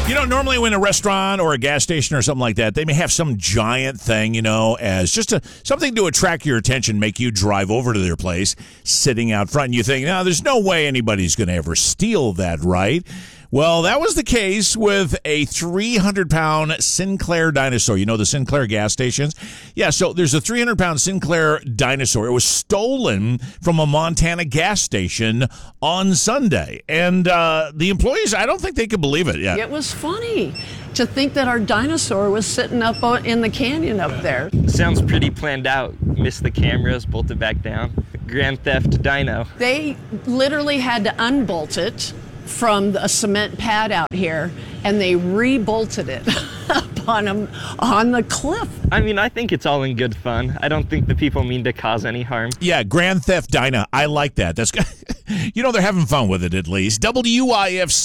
You know, normally when a restaurant or a gas station or something like that, they may have some giant thing, you know, as just something to attract your attention, make you drive over to their place, sitting out front. And you think, no, there's no way anybody's going to ever steal that, right? Well, that was the case with a 300-pound Sinclair dinosaur. You know the Sinclair gas stations? Yeah, so there's a 300-pound Sinclair dinosaur. It was stolen from a Montana gas station on Sunday. And the employees, I don't think they could believe it yet. It was funny to think that our dinosaur was sitting up in the canyon up there. Sounds pretty planned out. Missed the cameras, bolted back down. Grand Theft Dino. They literally had to unbolt it from a cement pad out here, and they re-bolted it up on the cliff. I mean, I think it's all in good fun. I don't think the people mean to cause any harm. Yeah, Grand Theft Dino. I like that. That's you know, they're having fun with it at least. WIFC.